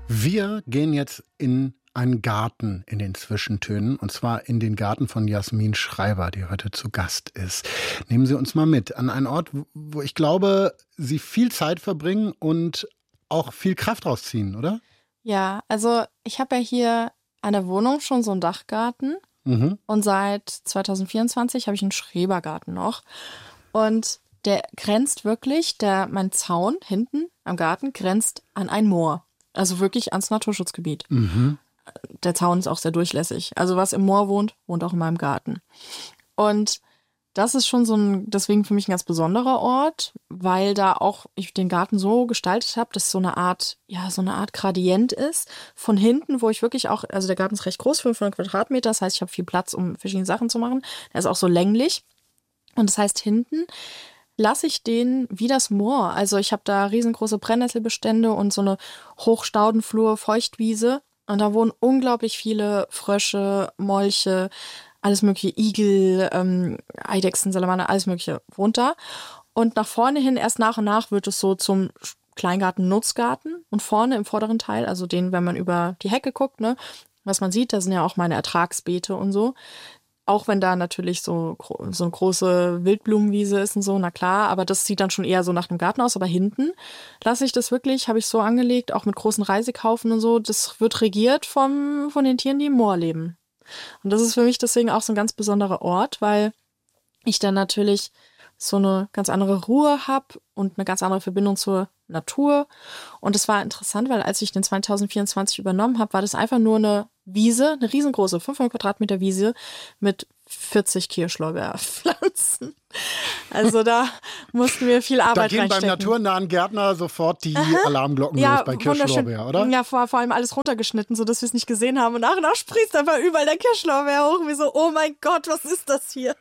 Wir gehen jetzt in einen Garten in den Zwischentönen, und zwar in den Garten von Jasmin Schreiber, die heute zu Gast ist. Nehmen Sie uns mal mit an einen Ort, wo ich glaube, Sie viel Zeit verbringen und auch viel Kraft rausziehen, oder? Ja, also ich habe ja hier an der Wohnung schon so einen Dachgarten und seit 2024 habe ich einen Schrebergarten noch. Und der grenzt wirklich, mein Zaun hinten am Garten grenzt an ein Moor. Also wirklich ans Naturschutzgebiet. Der Zaun ist auch sehr durchlässig. Also was im Moor wohnt, wohnt auch in meinem Garten. Und das ist schon deswegen für mich ein ganz besonderer Ort, weil da auch ich den Garten so gestaltet habe, dass so eine Art Gradient ist. Von hinten, wo ich wirklich auch, also der Garten ist recht groß, 500 Quadratmeter, das heißt, ich habe viel Platz, um verschiedene Sachen zu machen. Der ist auch so länglich. Und das heißt, hinten lasse ich den wie das Moor. Also ich habe da riesengroße Brennnesselbestände und so eine Hochstaudenflur, Feuchtwiese. Und da wohnen unglaublich viele Frösche, Molche, alles mögliche, Igel, Eidechsen, Salamander, alles mögliche wohnt da. Und nach vorne hin, erst nach und nach, wird es so zum Kleingarten-Nutzgarten. Und vorne im vorderen Teil, also wenn man über die Hecke guckt, ne, was man sieht, da sind ja auch meine Ertragsbeete und so. Auch wenn da natürlich so eine große Wildblumenwiese ist und so, na klar, aber das sieht dann schon eher so nach einem Garten aus. Aber hinten lasse ich das wirklich, habe ich so angelegt, auch mit großen Reisekaufen und so. Das wird regiert von den Tieren, die im Moor leben. Und das ist für mich deswegen auch so ein ganz besonderer Ort, weil ich dann natürlich so eine ganz andere Ruhe habe und eine ganz andere Verbindung zur Natur. Und es war interessant, weil als ich den 2024 übernommen habe, war das einfach nur eine Wiese, eine riesengroße 500 Quadratmeter Wiese mit 40 Kirschlorbeerpflanzen. Also da mussten wir viel Arbeit reinstecken. Da gehen beim naturnahen Gärtner sofort die Alarmglocken los bei Kirschlorbeer, oder? Ja, vor allem alles runtergeschnitten, sodass wir es nicht gesehen haben. Und nach und nach sprießt einfach überall der Kirschlorbeer hoch. Und wir so, oh mein Gott, was ist das hier?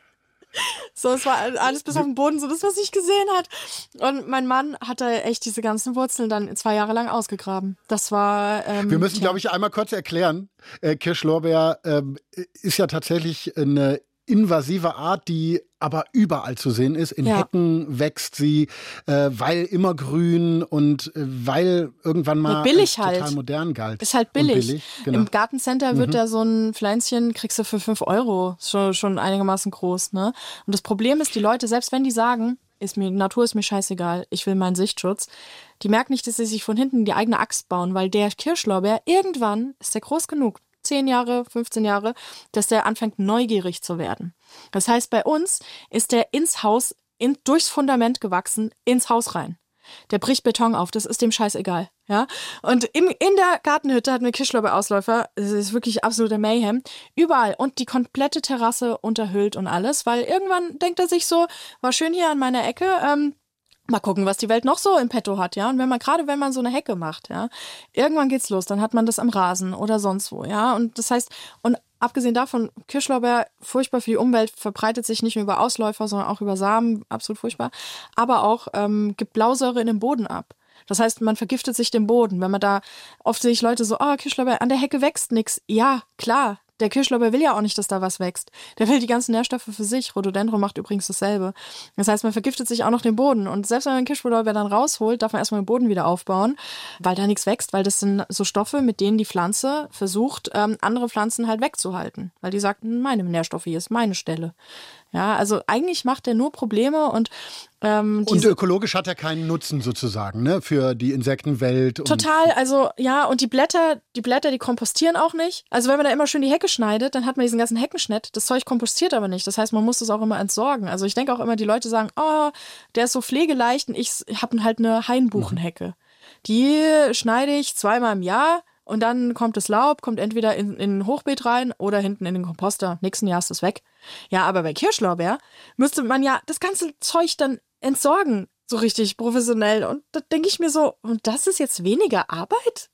So, es war alles bis auf den Boden, so das, was ich gesehen hat. Und mein Mann hat da echt diese ganzen Wurzeln dann 2 Jahre lang ausgegraben. Das war... Wir müssen, glaube ich, einmal kurz erklären. Kirschlorbeer ist ja tatsächlich eine invasive Art, die aber überall zu sehen ist. In Hecken wächst sie, weil immergrün und weil irgendwann mal total modern galt. Ist halt billig. Genau. Im Gartencenter wird da so ein Pflänzchen, kriegst du für 5 Euro. Ist schon einigermaßen groß, ne? Und das Problem ist, die Leute, selbst wenn die sagen, Natur ist mir scheißegal, ich will meinen Sichtschutz, die merken nicht, dass sie sich von hinten die eigene Axt bauen, weil der Kirschlorbeer, irgendwann ist der groß genug, 10 Jahre, 15 Jahre, dass der anfängt neugierig zu werden. Das heißt, bei uns ist der ins Haus, durchs Fundament gewachsen, ins Haus rein. Der bricht Beton auf, das ist dem scheißegal. Ja? Und in der Gartenhütte hatten wir Kirschlorbeerausläufer, das ist wirklich absoluter Mayhem, überall und die komplette Terrasse unterhüllt und alles, weil irgendwann denkt er sich so, war schön hier an meiner Ecke, mal gucken, was die Welt noch so im Petto hat, ja. Und wenn man so eine Hecke macht, ja, irgendwann geht's los, dann hat man das am Rasen oder sonst wo, ja. Und das heißt, und abgesehen davon, Kirschlorbeer, furchtbar für die Umwelt, verbreitet sich nicht nur über Ausläufer, sondern auch über Samen, absolut furchtbar. Aber auch gibt Blausäure in den Boden ab. Das heißt, man vergiftet sich den Boden. Wenn man da, oft sehe ich Leute so, Kirschlorbeer, an der Hecke wächst nix. Ja, klar. Der Kirschlorbeer will ja auch nicht, dass da was wächst. Der will die ganzen Nährstoffe für sich. Rhododendron macht übrigens dasselbe. Das heißt, man vergiftet sich auch noch den Boden. Und selbst wenn man den Kirschlorbeer dann rausholt, darf man erstmal den Boden wieder aufbauen, weil da nichts wächst. Weil das sind so Stoffe, mit denen die Pflanze versucht, andere Pflanzen halt wegzuhalten. Weil die sagt, meine Nährstoffe, hier ist meine Stelle. Ja, also eigentlich macht der nur Probleme und und ökologisch hat er keinen Nutzen sozusagen, ne, für die Insektenwelt. Total, also ja, und die Blätter, die kompostieren auch nicht. Also wenn man da immer schön die Hecke schneidet, dann hat man diesen ganzen Heckenschnitt. Das Zeug kompostiert aber nicht. Das heißt, man muss das auch immer entsorgen. Also ich denke auch immer, die Leute sagen, der ist so pflegeleicht und ich habe halt eine Hainbuchenhecke. Die schneide ich 2-mal im Jahr. Und dann kommt das Laub, kommt entweder in ein Hochbeet rein oder hinten in den Komposter. Nächsten Jahr ist es weg. Ja, aber bei Kirschlorbeer müsste man ja das ganze Zeug dann entsorgen, so richtig professionell. Und da denke ich mir so, und das ist jetzt weniger Arbeit?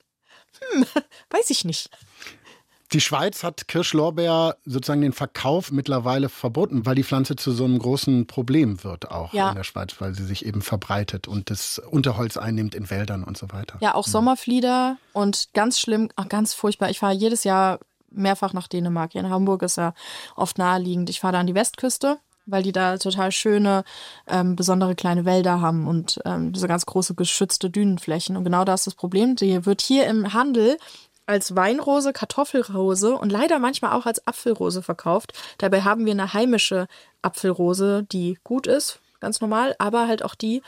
Weiß ich nicht. Die Schweiz hat Kirschlorbeer sozusagen den Verkauf mittlerweile verboten, weil die Pflanze zu so einem großen Problem wird auch in der Schweiz, weil sie sich eben verbreitet und das Unterholz einnimmt in Wäldern und so weiter. Ja, auch Sommerflieder und ganz schlimm, ganz furchtbar. Ich fahre jedes Jahr mehrfach nach Dänemark. Hier in Hamburg ist ja oft naheliegend. Ich fahre da an die Westküste weil die da total schöne, besondere kleine Wälder haben und so ganz große geschützte Dünenflächen. Und genau da ist das Problem. Die wird hier im Handel als Weinrose, Kartoffelrose und leider manchmal auch als Apfelrose verkauft. Dabei haben wir eine heimische Apfelrose, die gut ist, ganz normal, aber halt auch die.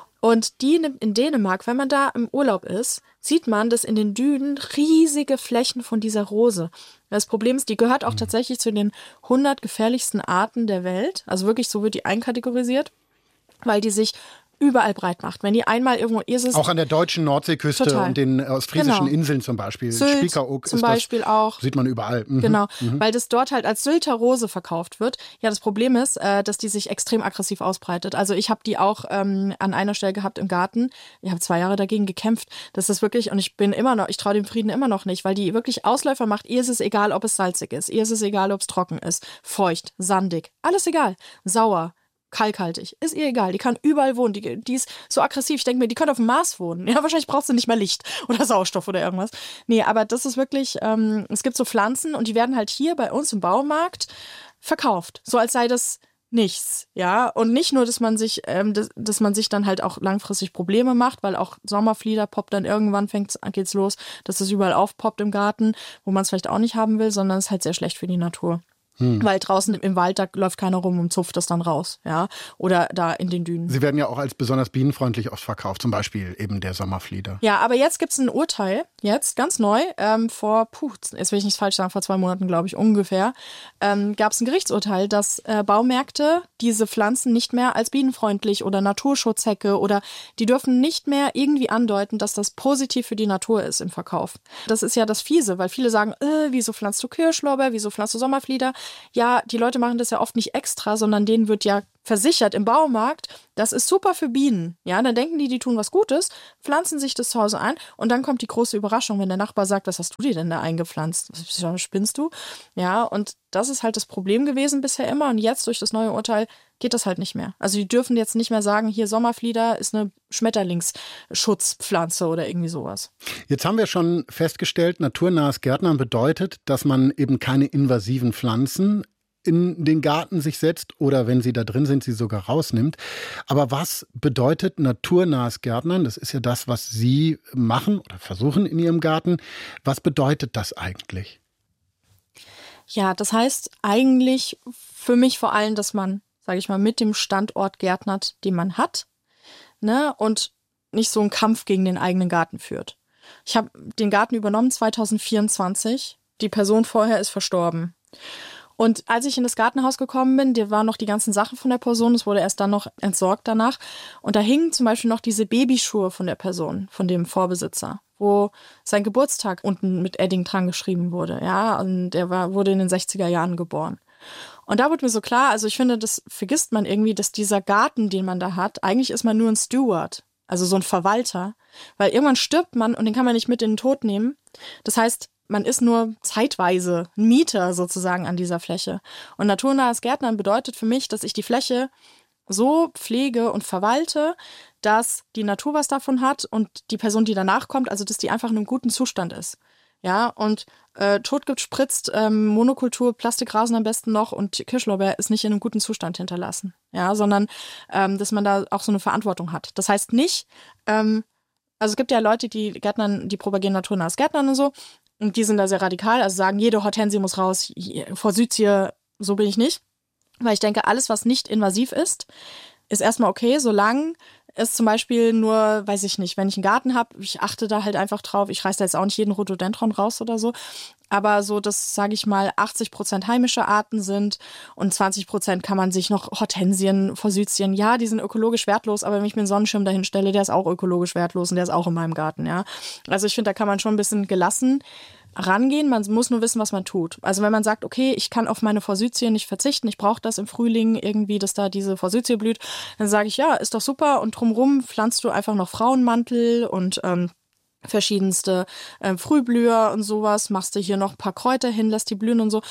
Und die in Dänemark, wenn man da im Urlaub ist, sieht man, dass in den Dünen riesige Flächen von dieser Rose. Das Problem ist, die gehört auch tatsächlich zu den 100 gefährlichsten Arten der Welt. Also wirklich, so wird die einkategorisiert, weil die sich überall breit macht. Wenn die einmal irgendwo ist, auch an der deutschen Nordseeküste total. Und den ostfriesischen Inseln zum Beispiel. Sylt Spiekeroog zum Beispiel auch. Sieht man überall. Genau, weil das dort halt als Sylter Rose verkauft wird. Ja, das Problem ist, dass die sich extrem aggressiv ausbreitet. Also ich habe die auch an einer Stelle gehabt im Garten. Ich habe 2 Jahre dagegen gekämpft. Das ist wirklich, und ich traue dem Frieden immer noch nicht, weil die wirklich Ausläufer macht. Ihr ist es egal, ob es salzig ist. Ihr ist es egal, ob es trocken ist. Feucht, sandig, alles egal. Sauer. Kalkhaltig. Ist ihr egal. Die kann überall wohnen. Die ist so aggressiv. Ich denke mir, die könnte auf dem Mars wohnen. Ja, wahrscheinlich braucht sie nicht mehr Licht oder Sauerstoff oder irgendwas. Nee, aber das ist wirklich, es gibt so Pflanzen und die werden halt hier bei uns im Baumarkt verkauft. So als sei das nichts, ja. Und nicht nur, dass man sich dann halt auch langfristig Probleme macht, weil auch Sommerflieder poppt dann irgendwann, geht's los, dass es überall aufpoppt im Garten, wo man es vielleicht auch nicht haben will, sondern es ist halt sehr schlecht für die Natur. Weil draußen im Wald, da läuft keiner rum und zupft das dann raus, ja. Oder da in den Dünen. Sie werden ja auch als besonders bienenfreundlich oft verkauft, zum Beispiel eben der Sommerflieder. Ja, aber jetzt gibt's ein Urteil, jetzt ganz neu, jetzt will ich nichts falsch sagen, vor 2 Monaten, glaube ich, ungefähr, gab's ein Gerichtsurteil, dass Baumärkte diese Pflanzen nicht mehr als bienenfreundlich oder Naturschutzhecke oder die dürfen nicht mehr irgendwie andeuten, dass das positiv für die Natur ist im Verkauf. Das ist ja das Fiese, weil viele sagen, wieso pflanzt du Kirschlorbeer, wieso pflanzt du Sommerflieder? Ja, die Leute machen das ja oft nicht extra, sondern denen wird ja versichert im Baumarkt, das ist super für Bienen. Ja, dann denken die tun was Gutes, pflanzen sich das zu Hause ein und dann kommt die große Überraschung, wenn der Nachbar sagt, was hast du dir denn da eingepflanzt? Was spinnst du? Ja, und das ist halt das Problem gewesen bisher immer und jetzt durch das neue Urteil geht das halt nicht mehr. Also die dürfen jetzt nicht mehr sagen, hier Sommerflieder ist eine Schmetterlingsschutzpflanze oder irgendwie sowas. Jetzt haben wir schon festgestellt, naturnahes Gärtnern bedeutet, dass man eben keine invasiven Pflanzen in den Garten sich setzt oder wenn sie da drin sind, sie sogar rausnimmt. Aber was bedeutet naturnahes Gärtnern? Das ist ja das, was Sie machen oder versuchen in Ihrem Garten. Was bedeutet das eigentlich? Ja, das heißt eigentlich für mich vor allem, dass man, sage ich mal, mit dem Standort gärtnert, den man hat, ne, und nicht so einen Kampf gegen den eigenen Garten führt. Ich habe den Garten übernommen 2024. Die Person vorher ist verstorben. Und als ich in das Gartenhaus gekommen bin, da waren noch die ganzen Sachen von der Person, es wurde erst dann noch entsorgt danach. Und da hingen zum Beispiel noch diese Babyschuhe von der Person, von dem Vorbesitzer, wo sein Geburtstag unten mit Edding dran geschrieben wurde. Ja, und wurde in den 60er Jahren geboren. Und da wurde mir so klar, also ich finde, das vergisst man irgendwie, dass dieser Garten, den man da hat, eigentlich ist man nur ein Steward, also so ein Verwalter. Weil irgendwann stirbt man und den kann man nicht mit in den Tod nehmen. Das heißt, man ist nur zeitweise ein Mieter sozusagen an dieser Fläche. Und naturnahes Gärtnern bedeutet für mich, dass ich die Fläche so pflege und verwalte, dass die Natur was davon hat und die Person, die danach kommt, also dass die einfach in einem guten Zustand ist. Ja, und Totgift spritzt, Monokultur, Plastikrasen am besten noch und Kirschlorbeer ist nicht in einem guten Zustand hinterlassen. Ja, sondern dass man da auch so eine Verantwortung hat. Das heißt nicht, also es gibt ja Leute, die Gärtnern, die propagieren naturnahes Gärtnern und so. Und die sind da sehr radikal, also sagen, jede Hortensie muss raus, Forsythie, so bin ich nicht. Weil ich denke, alles, was nicht invasiv ist erstmal okay, solange es zum Beispiel nur, weiß ich nicht, wenn ich einen Garten habe, ich achte da halt einfach drauf, ich reiß da jetzt auch nicht jeden Rhododendron raus oder so, aber so, dass, sage ich mal, 80% heimische Arten sind und 20% kann man sich noch Hortensien, Forsythien, ja, die sind ökologisch wertlos, aber wenn ich mir einen Sonnenschirm dahin stelle, der ist auch ökologisch wertlos und der ist auch in meinem Garten, ja. Also ich finde, da kann man schon ein bisschen gelassen rangehen, man muss nur wissen, was man tut. Also wenn man sagt, okay, ich kann auf meine Forsythie nicht verzichten, ich brauche das im Frühling irgendwie, dass da diese Forsythie blüht, dann sage ich, ja, ist doch super und drumrum pflanzt du einfach noch Frauenmantel und verschiedenste Frühblüher und sowas, machst du hier noch ein paar Kräuter hin, lässt die blühen und so.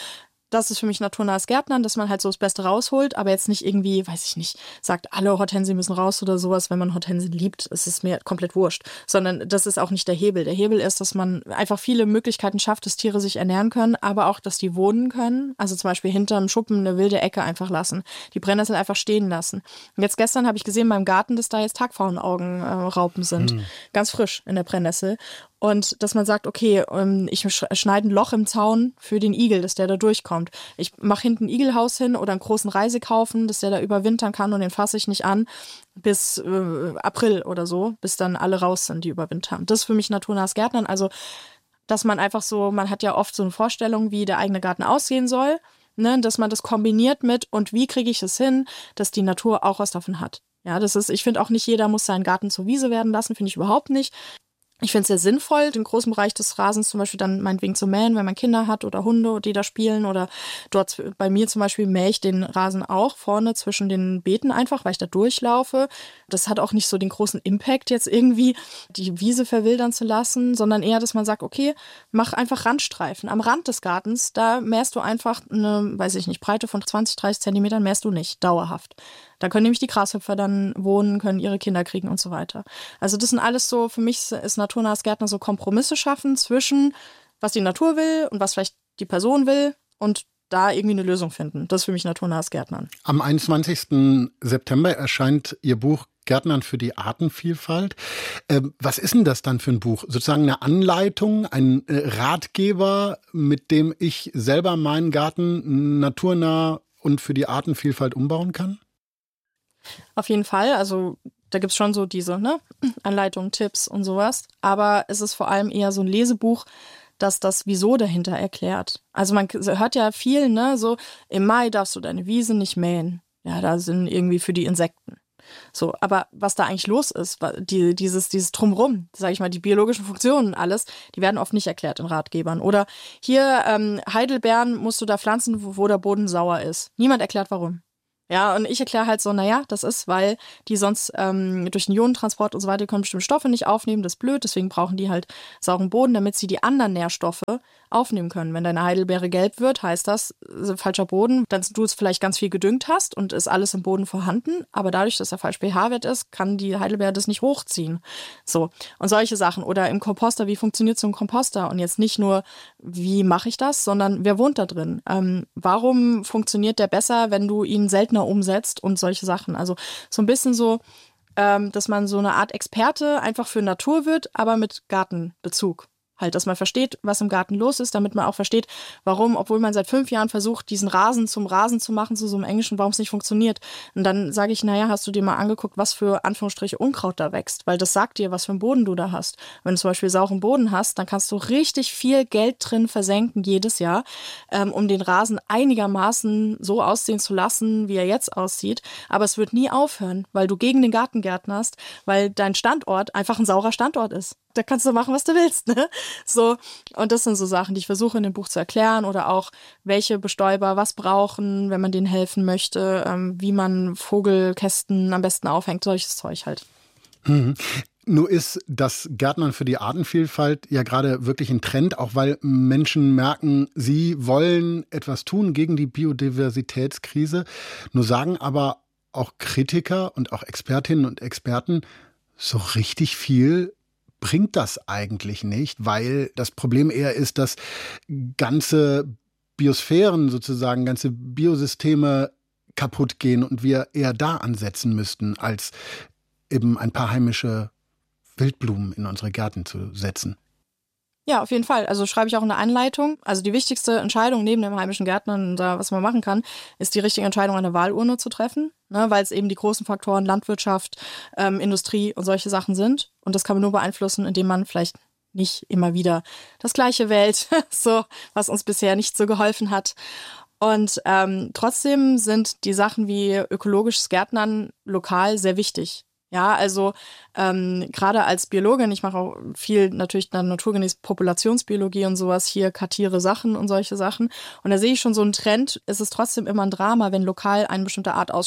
Das ist für mich naturnahes Gärtnern, dass man halt so das Beste rausholt, aber jetzt nicht irgendwie, weiß ich nicht, sagt, alle Hortensien müssen raus oder sowas. Wenn man Hortensien liebt, ist es mir komplett wurscht. Sondern das ist auch nicht der Hebel. Der Hebel ist, dass man einfach viele Möglichkeiten schafft, dass Tiere sich ernähren können, aber auch, dass die wohnen können. Also zum Beispiel hinterm Schuppen eine wilde Ecke einfach lassen. Die Brennnessel einfach stehen lassen. Und jetzt gestern habe ich gesehen in meinem Garten, dass da jetzt Tagpfauenaugenraupen sind. Ganz frisch in der Brennnessel. Und dass man sagt, okay, ich schneide ein Loch im Zaun für den Igel, dass der da durchkommt. Ich mache hinten ein Igelhaus hin oder einen großen Reisekaufen, dass der da überwintern kann und den fasse ich nicht an bis April oder so, bis dann alle raus sind, die überwintern. Das ist für mich naturnahes Gärtnern. Also, dass man einfach so, man hat ja oft so eine Vorstellung, wie der eigene Garten aussehen soll, ne, dass man das kombiniert mit und wie kriege ich es hin, dass die Natur auch was davon hat. Ja, das ist, ich finde auch nicht jeder muss seinen Garten zur Wiese werden lassen, finde ich überhaupt nicht. Ich finde es sehr sinnvoll, den großen Bereich des Rasens zum Beispiel dann meinetwegen zu mähen, wenn man Kinder hat oder Hunde, die da spielen. Oder dort bei mir zum Beispiel mähe ich den Rasen auch vorne zwischen den Beeten einfach, weil ich da durchlaufe. Das hat auch nicht so den großen Impact, jetzt irgendwie die Wiese verwildern zu lassen, sondern eher, dass man sagt, okay, mach einfach Randstreifen. Am Rand des Gartens, da mähst du einfach eine, weiß ich nicht, Breite von 20, 30 Zentimetern mähst du nicht, dauerhaft. Da können nämlich die Grashüpfer dann wohnen, können ihre Kinder kriegen und so weiter. Also das sind alles so, für mich ist naturnahes Gärtner so Kompromisse schaffen zwischen, was die Natur will und was vielleicht die Person will und da irgendwie eine Lösung finden. Das ist für mich naturnahes Gärtnern. Am 21. September erscheint Ihr Buch Gärtnern für die Artenvielfalt. Was ist denn das dann für ein Buch? Sozusagen eine Anleitung, ein Ratgeber, mit dem ich selber meinen Garten naturnah und für die Artenvielfalt umbauen kann? Auf jeden Fall, also da gibt's schon so diese Anleitungen, Tipps und sowas, aber es ist vor allem eher so ein Lesebuch, das das Wieso dahinter erklärt. Also man hört ja viel, so im Mai darfst du deine Wiese nicht mähen. Ja, da sind irgendwie für die Insekten. So, aber was da eigentlich los ist, dieses Drumrum, sage ich mal, die biologischen Funktionen, alles, die werden oft nicht erklärt in Ratgebern. Oder hier Heidelbeeren musst du da pflanzen, wo der Boden sauer ist. Niemand erklärt, warum. Ja, und ich erkläre halt so, das ist, weil die sonst durch den Ionentransport und so weiter können bestimmte Stoffe nicht aufnehmen, das ist blöd, deswegen brauchen die halt sauren Boden, damit sie die anderen Nährstoffe aufnehmen können. Wenn deine Heidelbeere gelb wird, heißt das, falscher Boden, dann du es vielleicht ganz viel gedüngt hast und ist alles im Boden vorhanden, aber dadurch, dass der falsch pH-Wert ist, kann die Heidelbeere das nicht hochziehen. So, und solche Sachen. Oder im Komposter, wie funktioniert so ein Komposter? Und jetzt nicht nur, wie mache ich das, sondern wer wohnt da drin? Warum funktioniert der besser, wenn du ihn seltener umsetzt und solche Sachen? Also so ein bisschen so, dass man so eine Art Experte einfach für Natur wird, aber mit Gartenbezug. Halt, dass man versteht, was im Garten los ist, damit man auch versteht, warum, obwohl man seit 5 Jahren versucht, diesen Rasen zum Rasen zu machen, zu so einem Englischen, warum es nicht funktioniert. Und dann sage ich, hast du dir mal angeguckt, was für Anführungsstriche Unkraut da wächst? Weil das sagt dir, was für einen Boden du da hast. Wenn du zum Beispiel sauren Boden hast, dann kannst du richtig viel Geld drin versenken jedes Jahr, um den Rasen einigermaßen so aussehen zu lassen, wie er jetzt aussieht. Aber es wird nie aufhören, weil du gegen den Garten gärtnerst, weil dein Standort einfach ein saurer Standort ist. Da kannst du machen, was du willst, ne? So, und das sind so Sachen, die ich versuche in dem Buch zu erklären oder auch, welche Bestäuber was brauchen, wenn man denen helfen möchte, wie man Vogelkästen am besten aufhängt, solches Zeug halt. Mhm. Nur ist das Gärtnern für die Artenvielfalt ja gerade wirklich ein Trend, auch weil Menschen merken, sie wollen etwas tun gegen die Biodiversitätskrise. Nur sagen aber auch Kritiker und auch Expertinnen und Experten, so richtig viel bringt das eigentlich nicht, weil das Problem eher ist, dass ganze Biosphären sozusagen, ganze Biosysteme kaputt gehen und wir eher da ansetzen müssten, als eben ein paar heimische Wildblumen in unsere Gärten zu setzen. Ja, auf jeden Fall. Also schreibe ich auch in der Einleitung. Also die wichtigste Entscheidung neben dem heimischen Gärtnern, da was man machen kann, ist die richtige Entscheidung an der Wahlurne zu treffen, weil es eben die großen Faktoren Landwirtschaft, Industrie und solche Sachen sind. Und das kann man nur beeinflussen, indem man vielleicht nicht immer wieder das Gleiche wählt, so was uns bisher nicht so geholfen hat. Und trotzdem sind die Sachen wie ökologisches Gärtnern lokal sehr wichtig. Ja, also gerade als Biologin, ich mache auch viel natürlich dann naturgemäß Populationsbiologie und sowas, hier kartiere Sachen und solche Sachen. Und da sehe ich schon so einen Trend, es ist trotzdem immer ein Drama, wenn lokal eine bestimmte Art ausstirbt.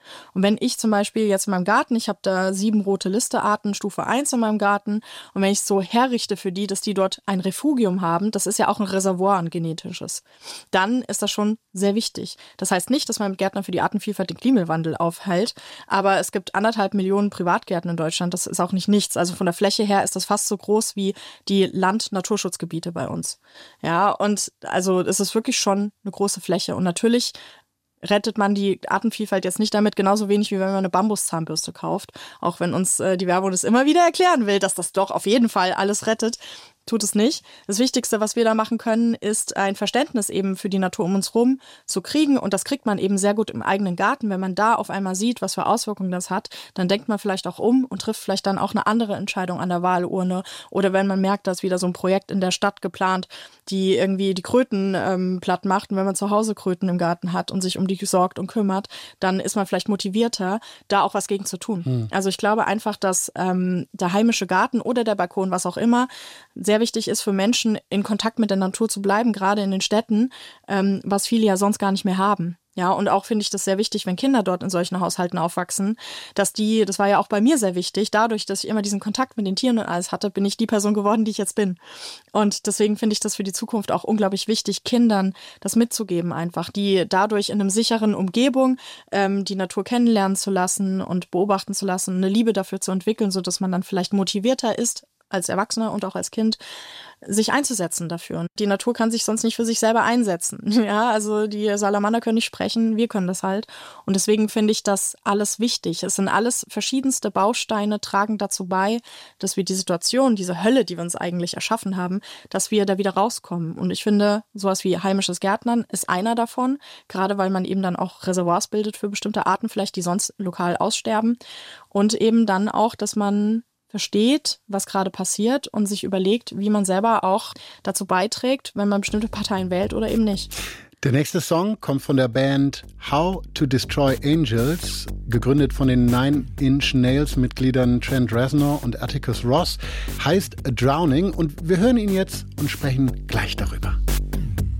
Und wenn ich zum Beispiel jetzt in meinem Garten, ich habe da 7 rote Listearten, Stufe 1 in meinem Garten, und wenn ich so herrichte für die, dass die dort ein Refugium haben, das ist ja auch ein Reservoir, ein genetisches, dann ist das schon sehr wichtig. Das heißt nicht, dass mein Gärtner für die Artenvielfalt den Klimawandel aufhält, aber es gibt 1,5 Millionen Privatgärten in Deutschland, das ist auch nicht nichts. Also von der Fläche her ist das fast so groß wie die Land-Naturschutzgebiete bei uns. Ja, und also es ist wirklich schon eine große Fläche. Und natürlich rettet man die Artenvielfalt jetzt nicht damit, genauso wenig wie wenn man eine Bambuszahnbürste kauft. Auch wenn uns die Werbung das immer wieder erklären will, dass das doch auf jeden Fall alles rettet. Tut es nicht. Das Wichtigste, was wir da machen können, ist ein Verständnis eben für die Natur um uns rum zu kriegen. Und das kriegt man eben sehr gut im eigenen Garten. Wenn man da auf einmal sieht, was für Auswirkungen das hat, dann denkt man vielleicht auch um und trifft vielleicht dann auch eine andere Entscheidung an der Wahlurne. Oder wenn man merkt, dass wieder so ein Projekt in der Stadt geplant, die irgendwie die Kröten platt macht. Und wenn man zu Hause Kröten im Garten hat und sich um die sorgt und kümmert, dann ist man vielleicht motivierter, da auch was gegen zu tun. Also ich glaube einfach, dass der heimische Garten oder der Balkon, was auch immer, sehr wichtig ist für Menschen, in Kontakt mit der Natur zu bleiben, gerade in den Städten, was viele ja sonst gar nicht mehr haben. Ja, und auch finde ich das sehr wichtig, wenn Kinder dort in solchen Haushalten aufwachsen, dass das war ja auch bei mir sehr wichtig, dadurch, dass ich immer diesen Kontakt mit den Tieren und alles hatte, bin ich die Person geworden, die ich jetzt bin. Und deswegen finde ich das für die Zukunft auch unglaublich wichtig, Kindern das mitzugeben einfach, die dadurch in einer sicheren Umgebung die Natur kennenlernen zu lassen und beobachten zu lassen, eine Liebe dafür zu entwickeln, sodass man dann vielleicht motivierter ist, als Erwachsener und auch als Kind, sich einzusetzen dafür. Und die Natur kann sich sonst nicht für sich selber einsetzen. Ja, also die Salamander können nicht sprechen, wir können das halt. Und deswegen finde ich das alles wichtig. Es sind alles verschiedenste Bausteine, tragen dazu bei, dass wir die Situation, diese Hölle, die wir uns eigentlich erschaffen haben, dass wir da wieder rauskommen. Und ich finde, sowas wie heimisches Gärtnern ist einer davon, gerade weil man eben dann auch Reservoirs bildet für bestimmte Arten vielleicht, die sonst lokal aussterben. Und eben dann auch, dass man versteht, was gerade passiert und sich überlegt, wie man selber auch dazu beiträgt, wenn man bestimmte Parteien wählt oder eben nicht. Der nächste Song kommt von der Band How to Destroy Angels, gegründet von den 9-Inch-Nails-Mitgliedern Trent Reznor und Atticus Ross, heißt A Drowning, und wir hören ihn jetzt und sprechen gleich darüber.